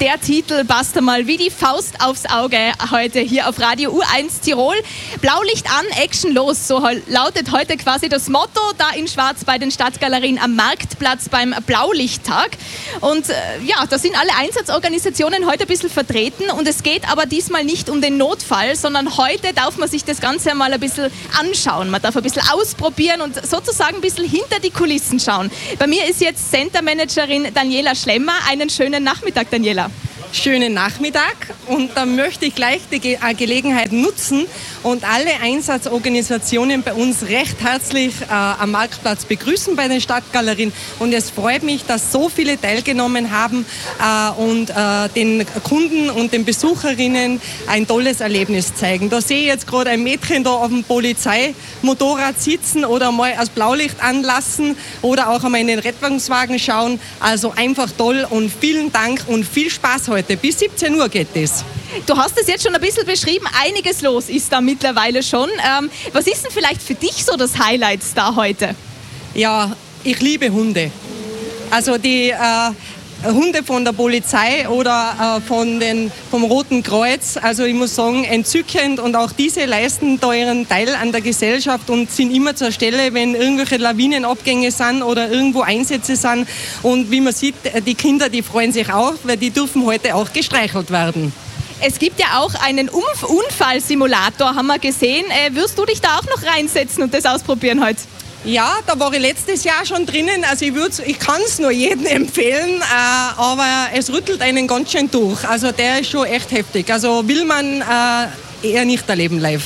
Der Titel passt einmal wie die Faust aufs Auge heute hier auf Radio U1 Tirol. Blaulicht an, Action los, so lautet heute quasi das Motto da in Schwarz bei den Stadtgalerien am Marktplatz beim Blaulichttag. Und ja, da sind alle Einsatzorganisationen heute ein bisschen vertreten und es geht aber diesmal nicht um den Notfall, sondern heute darf man sich das Ganze mal ein bisschen anschauen. Man darf ein bisschen ausprobieren und sozusagen ein bisschen hinter die Kulissen schauen. Bei mir ist jetzt Centermanagerin Daniela Schlemmer. Einen schönen Nachmittag, Daniela. Schönen Nachmittag, und da möchte ich gleich die Gelegenheit nutzen und alle Einsatzorganisationen bei uns recht herzlich am Marktplatz begrüßen bei den Stadtgalerien, und es freut mich, dass so viele teilgenommen haben und den Kunden und den Besucherinnen ein tolles Erlebnis zeigen. Da sehe ich jetzt gerade ein Mädchen da auf dem Polizeimotorrad sitzen oder mal das Blaulicht anlassen oder auch einmal in den Rettungswagen schauen. Also einfach toll und vielen Dank und viel Spaß heute. Bis 17 Uhr geht es. Du hast es jetzt schon ein bisschen beschrieben, einiges los ist da mittlerweile schon. Was ist denn vielleicht für dich so das Highlight da heute? Ja, ich liebe Hunde. Also die Hunde von der Polizei oder vom Roten Kreuz. Also ich muss sagen, entzückend, und auch diese leisten da ihren Teil an der Gesellschaft und sind immer zur Stelle, wenn irgendwelche Lawinenabgänge sind oder irgendwo Einsätze sind. Und wie man sieht, die Kinder, die freuen sich auch, weil die dürfen heute auch gestreichelt werden. Es gibt ja auch einen Unfallsimulator, haben wir gesehen. Wirst du dich da auch noch reinsetzen und das ausprobieren heute? Ja, da war ich letztes Jahr schon drinnen. Also ich kann es nur jedem empfehlen, aber es rüttelt einen ganz schön durch. Also der ist schon echt heftig. Also will man eher nicht erleben live.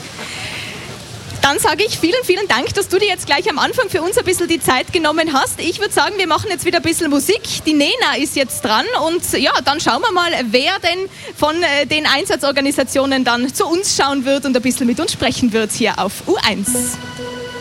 Dann sage ich vielen, vielen Dank, dass du dir jetzt gleich am Anfang für uns ein bisschen die Zeit genommen hast. Ich würde sagen, wir machen jetzt wieder ein bisschen Musik. Die Nena ist jetzt dran und ja, dann schauen wir mal, wer denn von den Einsatzorganisationen dann zu uns schauen wird und ein bisschen mit uns sprechen wird hier auf U1.